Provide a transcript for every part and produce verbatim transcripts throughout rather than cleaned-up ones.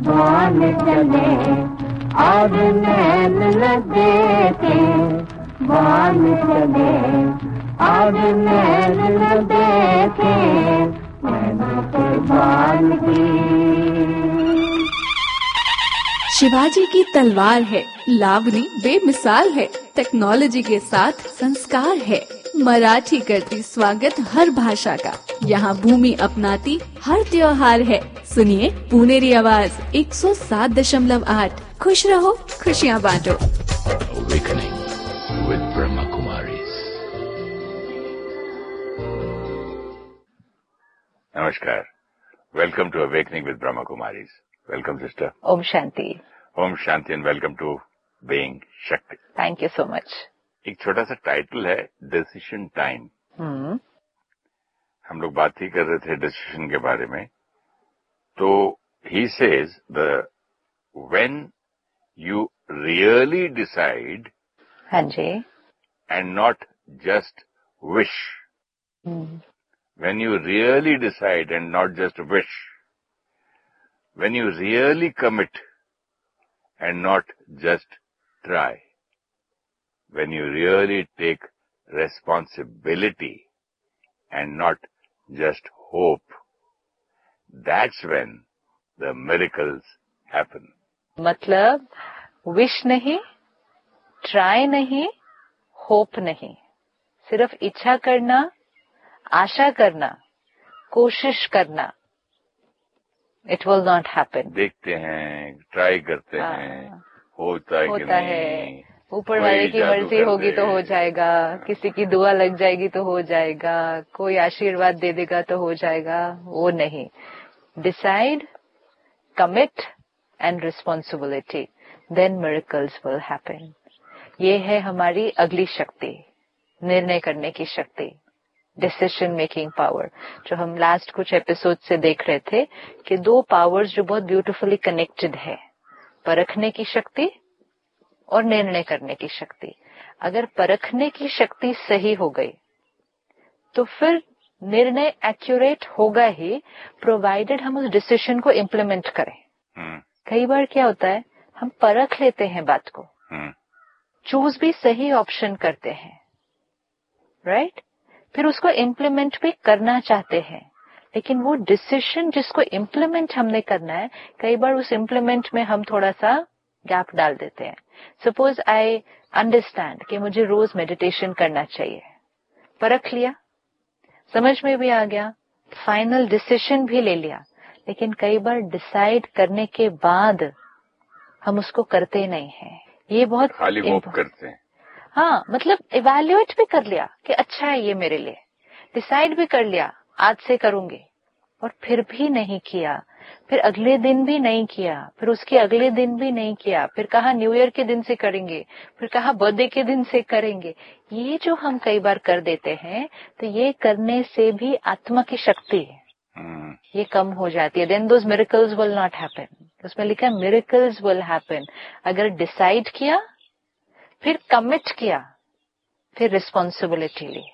कुर्बान चले और नैन न देखे, बान चले और नैन न देखे, मैंने कुर्बान की। शिवाजी की तलवार है, लावनी बेमिसाल है, टेक्नोलॉजी के साथ संस्कार है। मराठी करती स्वागत हर भाषा का, यहाँ भूमि अपनाती हर त्योहार है। सुनिए पुनेरी आवाज एक सौ सात दशमलव आठ। खुश रहो, खुशियाँ बांटो। Awakening with Brahma Kumaris. Namaskar. Welcome to Awakening with Brahma Kumaris. Welcome, sister. Om Shanti. Om Shanti and welcome to Being Shakti. Thank you so much. एक छोटा सा टाइटल है डिसीजन टाइम। हम्म हम लोग बात ही कर रहे थे डिसीजन के बारे में। तो he says the when you really decide, हाँ जी, and not just wish, when you really decide and not just wish, when you really commit and not just try, when you really take responsibility and not just hope, that's when the miracles happen. मतलब wish नहीं, try नहीं, hope नहीं, सिर्फ इच्छा करना, आशा करना, कोशिश करना, it will not happen. देखते हैं, ट्राई करते हैं, होता है कि होता नहीं, है, ऊपर वाले की मर्जी होगी तो हो जाएगा, किसी की दुआ लग जाएगी तो हो जाएगा, कोई आशीर्वाद दे देगा तो हो जाएगा, वो नहीं। Decide, commit and responsibility, then miracles will happen. ये है हमारी अगली शक्ति, निर्णय करने की शक्ति, डिसीजन मेकिंग पावर, जो हम लास्ट कुछ एपिसोड से देख रहे थे कि दो पावर्स जो बहुत ब्यूटीफुली कनेक्टेड है, परखने की शक्ति और निर्णय करने की शक्ति। अगर परखने की शक्ति सही हो गई तो फिर निर्णय एक्यूरेट होगा ही, प्रोवाइडेड हम उस डिसीजन को इम्प्लीमेंट करें। hmm. कई बार क्या होता है, हम परख लेते हैं बात को, hmm. चूज भी सही ऑप्शन करते हैं, राइट right? फिर उसको इम्प्लीमेंट भी करना चाहते हैं, लेकिन वो डिसीजन जिसको इम्प्लीमेंट हमने करना है, कई बार उस इम्प्लीमेंट में हम थोड़ा सा गैप डाल देते हैं। सपोज आई अंडरस्टैंड कि मुझे रोज मेडिटेशन करना चाहिए, परख लिया, समझ में भी आ गया, फाइनल डिसीजन भी ले लिया, लेकिन कई बार डिसाइड करने के बाद हम उसको करते नहीं हैं। ये बहुत खाली होप करते हैं। हाँ, मतलब इवैल्यूएट भी कर लिया कि अच्छा है ये मेरे लिए, डिसाइड भी कर लिया आज से करूंगी, और फिर भी नहीं किया, फिर अगले दिन भी नहीं किया, फिर उसके अगले दिन भी नहीं किया, फिर कहा न्यू ईयर के दिन से करेंगे, फिर कहा बर्थडे के दिन से करेंगे। ये जो हम कई बार कर देते हैं, तो ये करने से भी आत्मा की शक्ति ये कम हो जाती है। Then those miracles will not happen. उसमें लिखा है मिरेकल्स विल हैपन। अगर डिसाइड किया, फिर कमिट किया, फिर रिस्पॉन्सिबिलिटी ली।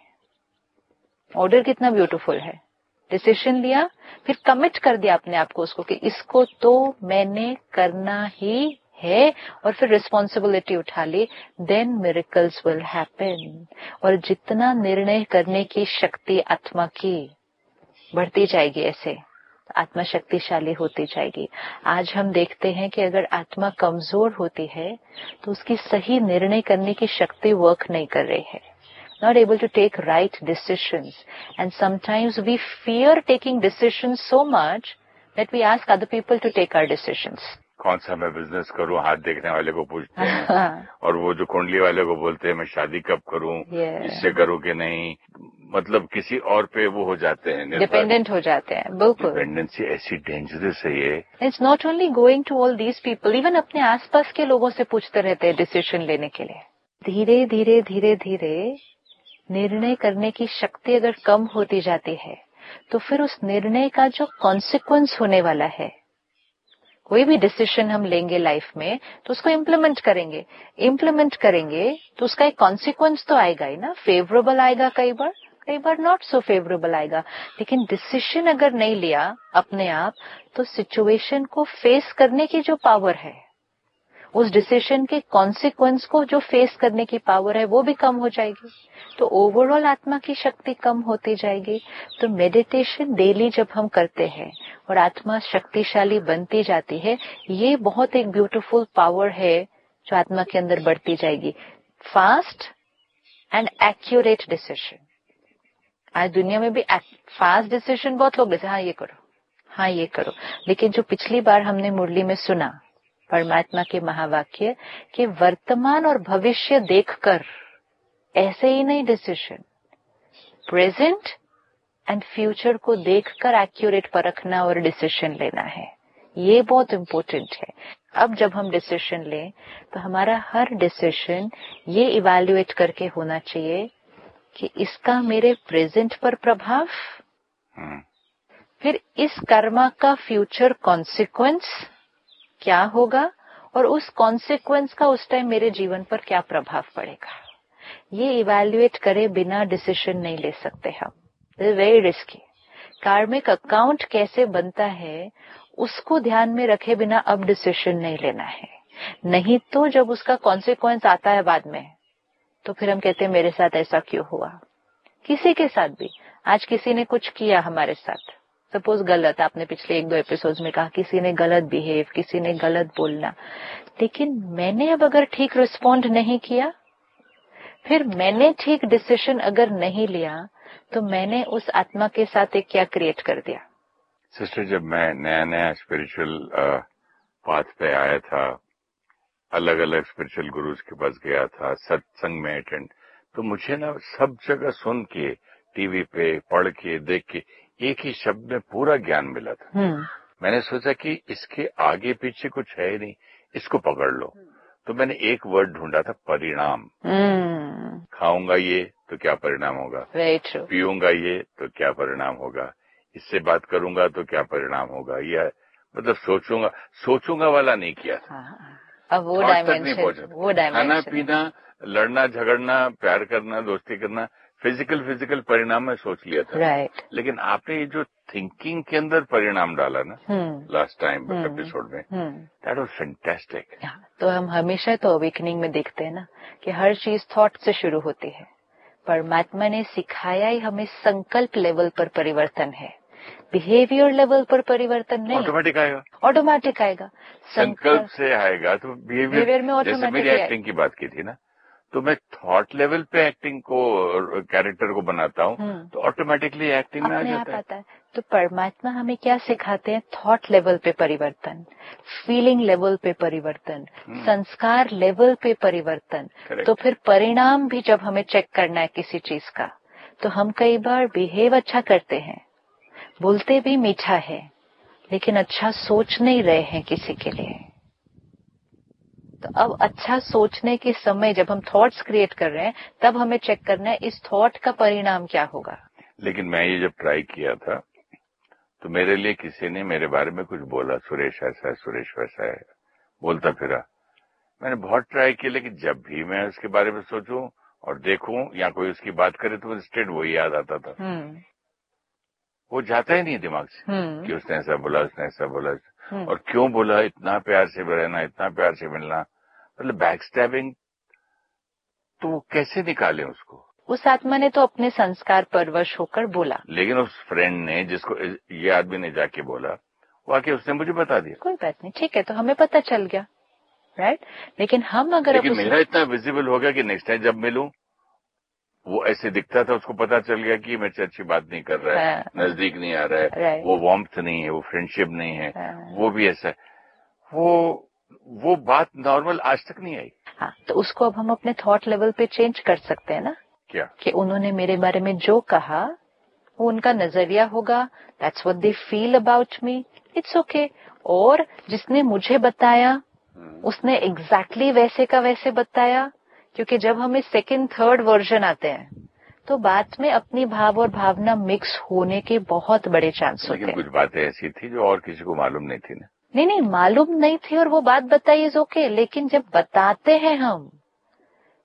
ऑर्डर कितना ब्यूटीफुल है। डिसीजन लिया, फिर कमिट कर दिया अपने आप को उसको कि इसको तो मैंने करना ही है, और फिर रिस्पॉन्सिबिलिटी उठा ली। Then miracles will happen. और जितना निर्णय करने की शक्ति आत्मा की बढ़ती जाएगी, ऐसे आत्मा शक्तिशाली होती जाएगी। आज हम देखते हैं कि अगर आत्मा कमजोर होती है तो उसकी सही निर्णय करने की शक्ति वर्क नहीं कर रही है, not able to take right decisions, and sometimes we fear taking decisions so much that we ask other people to take our decisions. कौन सा मैं बिजनेस करूं, हाथ देखने वाले को पूछते हैं और वो जो कुंडली वाले को बोलते हैं मैं शादी कब करूं, yeah. इससे करूं कि नहीं, मतलब किसी और पे वो हो जाते हैं, डिपेंडेंट हो जाते हैं। बिल्कुल, डिपेंडेंसी ऐसी डेंजरस है ये। It's not only going to all these people, even अपने आसपास के लोगों से पूछते रहते हैं डिसीजन लेने के लिए। धीरे धीरे धीरे धीरे निर्णय करने की शक्ति अगर कम होती जाती है तो फिर उस निर्णय का जो कॉन्सिक्वेंस होने वाला है, कोई भी डिसीजन हम लेंगे लाइफ में तो उसको इम्प्लीमेंट करेंगे, इम्प्लीमेंट करेंगे तो उसका एक कॉन्सिक्वेंस तो आएगा ही ना, फेवरेबल आएगा, कई बार कई बार नॉट सो फेवरेबल आएगा, लेकिन डिसीजन अगर नहीं लिया अपने आप तो सिचुएशन को फेस करने की जो पावर है, उस डिसीजन के कॉन्सिक्वेंस को जो फेस करने की पावर है वो भी कम हो जाएगी। तो ओवरऑल आत्मा की शक्ति कम होती जाएगी। तो मेडिटेशन डेली जब हम करते हैं और आत्मा शक्तिशाली बनती जाती है, ये बहुत एक ब्यूटीफुल पावर है जो आत्मा के अंदर बढ़ती जाएगी। Fast and accurate decision. आज दुनिया में भी फास्ट डिसीजन बहुत लोग लेते हैं, हाँ ये करो, हाँ ये करो, लेकिन जो पिछली बार हमने मुरली में सुना परमात्मा के महावाक्य कि वर्तमान और भविष्य देखकर, ऐसे ही नहीं डिसीजन, प्रेजेंट एंड फ्यूचर को देखकर एक्यूरेट परखना और डिसीजन लेना है, ये बहुत इम्पोर्टेंट है। अब जब हम डिसीजन लें तो हमारा हर डिसीजन ये इवैल्यूएट करके होना चाहिए कि इसका मेरे प्रेजेंट पर प्रभाव, फिर इस कर्मा का फ्यूचर कॉन्सिक्वेंस क्या होगा और उस कॉन्सिक्वेंस का उस टाइम मेरे जीवन पर क्या प्रभाव पड़ेगा। ये इवैल्यूएट करे बिना डिसीजन नहीं ले सकते हम, दिस इज वेरी रिस्की। कार्मिक अकाउंट कैसे बनता है उसको ध्यान में रखे बिना अब डिसीजन नहीं लेना है, नहीं तो जब उसका कॉन्सिक्वेंस आता है बाद में तो फिर हम कहते हैं मेरे साथ ऐसा क्यों हुआ। किसी के साथ भी, आज किसी ने कुछ किया हमारे साथ, सपोज गलत, आपने पिछले एक दो एपिसोड्स में कहा किसी ने गलत बिहेव, किसी ने गलत बोलना, लेकिन मैंने अब अगर ठीक रिस्पॉन्ड नहीं किया, फिर मैंने ठीक डिसीजन अगर नहीं लिया, तो मैंने उस आत्मा के साथ एक क्या क्रिएट कर दिया। सिस्टर, जब मैं नया नया स्पिरिचुअल पाथ पे आया था, अलग अलग स्पिरिचुअल गुरुज के पास गया था, सत्संग में अटेंड, तो मुझे ना सब जगह सुन के, टीवी पे पढ़ के, देख के एक ही शब्द में पूरा ज्ञान मिला था। मैंने सोचा कि इसके आगे पीछे कुछ है ही नहीं, इसको पकड़ लो। तो मैंने एक वर्ड ढूंढा था, परिणाम। खाऊंगा ये तो क्या परिणाम होगा, पीऊंगा ये तो क्या परिणाम होगा, इससे बात करूंगा तो क्या परिणाम होगा, यह मतलब सोचूंगा सोचूंगा वाला नहीं किया था। अब वो डायमेंशन, वो डायमेंशन, खाना पीना, लड़ना झगड़ना, प्यार करना, दोस्ती करना, फिजिकल फिजिकल परिणाम में सोच लिया था। राइट। लेकिन आपने ये जो थिंकिंग के अंदर परिणाम डाला ना लास्ट टाइम एपिसोड में, दैट वाज फैंटास्टिक। तो हम हमेशा तो अवेकनिंग में देखते हैं ना कि हर चीज थॉट से शुरू होती है। परमात्मा ने सिखाया ही हमें संकल्प लेवल पर परिवर्तन है, बिहेवियर लेवल पर परिवर्तन नहीं। ऑटोमेटिक आएगा, ऑटोमेटिक आएगा, संकल्प से आएगा तो बिहेवियर में ऑटोमेटिक। जैसे मेरी एक्टिंग की बात की थी ना, तो मैं थॉट लेवल पे एक्टिंग को, कैरेक्टर को बनाता हूँ तो ऑटोमेटिकली एक्टिंग में आ जाता है। है तो परमात्मा हमें क्या सिखाते हैं? थॉट लेवल पे परिवर्तन, फीलिंग लेवल पे परिवर्तन, संस्कार लेवल पे परिवर्तन। तो फिर परिणाम भी जब हमें चेक करना है किसी चीज का, तो हम कई बार बिहेव अच्छा करते हैं, बोलते भी मीठा है, लेकिन अच्छा सोच नहीं रहे हैं किसी के लिए। तो अब अच्छा सोचने के समय जब हम थॉट्स क्रिएट कर रहे हैं, तब हमें चेक करना है इस थॉट का परिणाम क्या होगा। लेकिन मैं ये जब ट्राई किया था तो मेरे लिए किसी ने मेरे बारे में कुछ बोला, सुरेश ऐसा है, सुरेश वैसा है, बोलता फिरा। मैंने बहुत ट्राई किया, लेकिन जब भी मैं उसके बारे में सोचूं और देखूं या कोई उसकी बात करे तो स्ट्रेट वही याद आता था। वो जाता ही नहीं दिमाग से कि उसने ऐसा बोला, उसने ऐसा बोला, और क्यों बोला, इतना प्यार से रहना, इतना प्यार से मिलना, मतलब बैक स्टैबिंग, तो वो कैसे निकाले उसको? उस आत्मा ने तो अपने संस्कार परवश होकर बोला, लेकिन उस फ्रेंड ने, जिसको ये आदमी ने जाके बोला, वो आके उसने मुझे बता दिया। कोई बात नहीं, ठीक है, तो हमें पता चल गया, राइट। लेकिन हम अगर लेकिन मेरा इतना विजिबल हो गया कि नेक्स्ट टाइम जब मिलूं वो ऐसे दिखता था, उसको पता चल गया कि मेरे से अच्छी बात नहीं कर रहा है, नजदीक नहीं आ रहा है, वो वार्मथ नहीं है, वो फ्रेंडशिप नहीं है, वो भी ऐसा है। वो वो बात नॉर्मल आज तक नहीं आई। हाँ, तो उसको अब हम अपने थॉट लेवल पे चेंज कर सकते हैं ना। क्या? कि उन्होंने मेरे बारे में जो कहा वो उनका नजरिया होगा, that's what they feel about me, it's okay. और जिसने मुझे बताया उसने एग्जैक्टली exactly वैसे का वैसे बताया, क्योंकि जब हमें सेकंड थर्ड वर्जन आते हैं तो बाद में अपनी भाव और भावना मिक्स होने के बहुत बड़े चांस होते हैं। लेकिन कुछ बातें ऐसी थी जो और किसी को मालूम नहीं थी ना। नहीं नहीं, मालूम नहीं थी और वो बात बताई इज ओके, लेकिन जब बताते हैं हम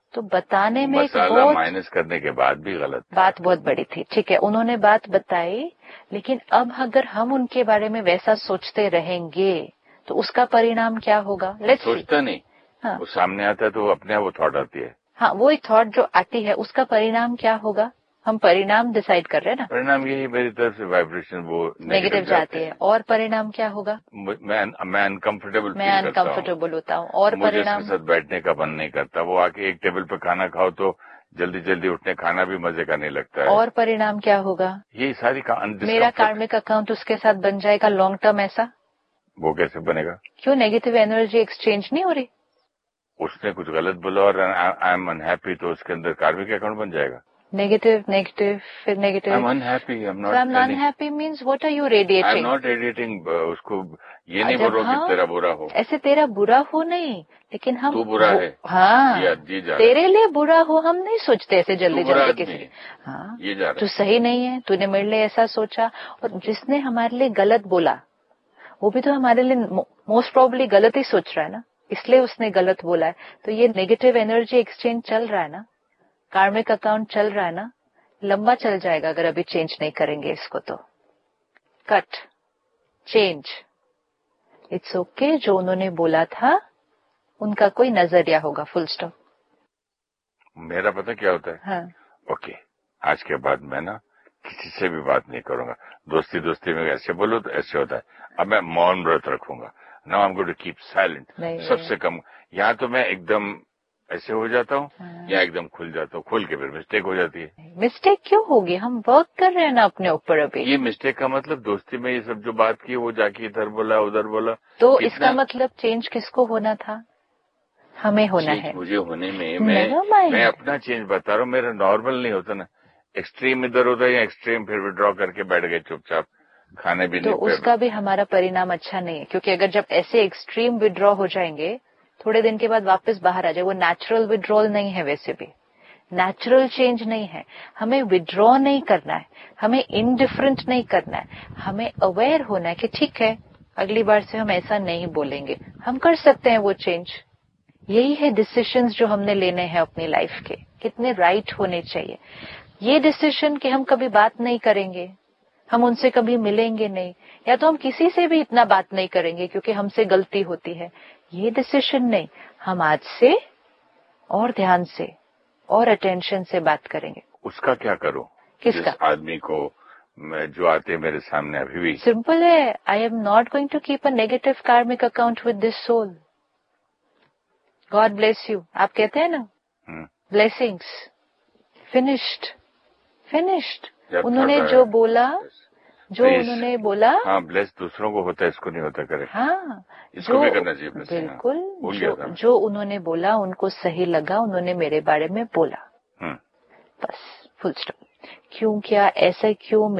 तो बताने में एक मसाला बहुत माइनस करने के बाद भी गलत था। बात बहुत बड़ी थी। ठीक है, उन्होंने बात बताई, लेकिन अब अगर हम उनके बारे में वैसा सोचते रहेंगे तो उसका परिणाम क्या होगा? Let's see. सोचता नहीं, हाँ वो सामने आता है तो वो अपने आप वो थॉट आती है। हाँ, वो एक थॉट जो आती है उसका परिणाम क्या होगा? हम परिणाम डिसाइड कर रहे हैं ना। परिणाम यही मेरी तरफ से वाइब्रेशन वो नेगेटिव जाती है। और परिणाम क्या होगा? मैं मैं अनकंफर्टेबल मैं अनकंफर्टेबल होता हूँ। और मुझे परिणाम उसके साथ बैठने का मन नहीं करता। वो आके एक टेबल पे खाना खाओ तो जल्दी जल्दी उठने, खाना भी मजे का नहीं लगता है। और परिणाम क्या होगा? ये सारी का मेरा कार्मिक अकाउंट उसके साथ बन जाएगा लॉन्ग टर्म। ऐसा वो कैसे बनेगा? क्यों? नेगेटिव एनर्जी एक्सचेंज नहीं हो रही। उसने कुछ गलत बोला और आई एम अनहैप्पी, तो उसके अंदर कार्मिक अकाउंट बन जाएगा। नेगेटिव नेगेटिव फिर negative. I am unhappy, I am not I am unhappy means what are you radiating? I am not radiating. उसको ये नहीं बोल रहा कि तेरा बुरा हो। ऐसे तेरा बुरा हो नहीं, लेकिन हम तू बुरा है। हाँ, ये, ये जा तेरे लिए बुरा हो हम नहीं सोचते ऐसे जल्दी जल्दी किसी। हाँ, ये जा रहा तू सही नहीं है, तूने मेरे लिए ऐसा सोचा। और जिसने हमारे लिए गलत बोला वो भी तो हमारे लिए मोस्ट प्रोबेबली गलत ही सोच रहा है ना, इसलिए उसने गलत बोला है। तो ये नेगेटिव एनर्जी एक्सचेंज चल रहा है ना, कार्मिक अकाउंट चल रहा है ना, लंबा चल जाएगा अगर अभी चेंज नहीं करेंगे इसको। तो कट, चेंज, इट्स ओके। जो उन्होंने बोला था उनका कोई नजरिया होगा, फुल स्टॉप। मेरा पता क्या होता है? हाँ, ओके, आज के बाद मैं ना किसी से भी बात नहीं करूंगा। दोस्ती दोस्ती में ऐसे बोलो तो ऐसे होता है। अब मैं मौन व्रत रखूंगा। Now I am going to keep silent. सबसे कम यहाँ तो मैं एकदम ऐसे हो जाता हूँ। हाँ। या एकदम खुल जाता हूँ। खुल के फिर मिस्टेक हो जाती है। मिस्टेक क्यों होगी? हम वर्क कर रहे हैं ना अपने ऊपर अभी। ये मिस्टेक का मतलब दोस्ती में ये सब जो बात की वो जाके इधर बोला उधर बोला, तो इसका मतलब चेंज किसको होना था? हमें होना है। मुझे होने में मैं मैं अपना चेंज बता रहा हूँ। मेरा नॉर्मल नहीं होता ना, एक्सट्रीम इधर होता है या एक्सट्रीम फिर विड्रॉ करके बैठ गए चुपचाप, खाने भी नहीं। तो उसका भी हमारा परिणाम अच्छा नहीं है, क्योंकि अगर जब ऐसे एक्सट्रीम विड्रॉ हो जाएंगे थोड़े दिन के बाद वापस बाहर आ जाए, वो नेचुरल विड्रॉल नहीं है। वैसे भी नेचुरल चेंज नहीं है। हमें विड्रॉ नहीं करना है, हमें इनडिफरेंट नहीं करना है, हमें अवेयर होना है कि ठीक है अगली बार से हम ऐसा नहीं बोलेंगे, हम कर सकते हैं वो चेंज। यही है डिसीजंस जो हमने लेने हैं अपनी लाइफ के, कितने राइट होने चाहिए। ये डिसीजन कि हम कभी बात नहीं करेंगे, हम उनसे कभी मिलेंगे नहीं, या तो हम किसी से भी इतना बात नहीं करेंगे क्योंकि हमसे गलती होती है, ये डिसीजन नहीं। हम आज से और ध्यान से और अटेंशन से बात करेंगे। उसका क्या करूं? किसका? जिस आदमी को मैं जो आते मेरे सामने अभी भी। सिंपल है, I am not going to keep a negative कार्मिक account with this soul. God bless you, आप कहते हैं ना, ब्लेसिंग्स, फिनिश्ड फिनिश्ड। उन्होंने जो बोला, जो उन्होंने बोला, हाँ, ब्लेस दूसरों को होता है, इसको नहीं होता। करे हाँ, इसको जो भी करना चाहिए। बिल्कुल, जो, जो उन्होंने बोला उनको सही लगा, उन्होंने मेरे बारे में बोला, बस फुल स्टॉप। क्यों, क्या, ऐसा क्यों